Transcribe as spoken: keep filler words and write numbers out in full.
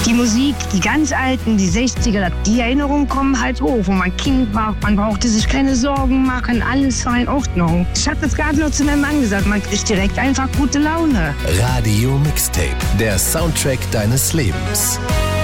Die Musik, die ganz alten, die sechziger, die Erinnerungen kommen halt hoch, wo man Kind war. Man brauchte sich keine Sorgen machen, alles war in Ordnung. Ich habe das gerade noch zu meinem Mann gesagt, man kriegt direkt einfach gute Laune. Radio Mixtape, der Soundtrack deines Lebens.